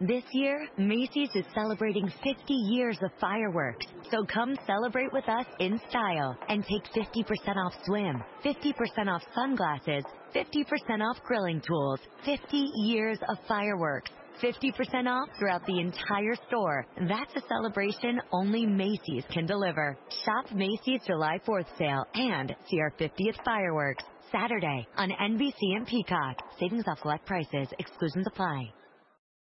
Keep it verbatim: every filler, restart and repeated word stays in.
This year, Macy's is celebrating fifty years of fireworks. So come celebrate with us in style and take fifty percent off swim, fifty percent off sunglasses, fifty percent off grilling tools, fifty years of fireworks. fifty percent off throughout the entire store. That's a celebration only Macy's can deliver. Shop Macy's July fourth sale and see our fiftieth fireworks Saturday on N B C and Peacock. Savings off select prices. Exclusions apply.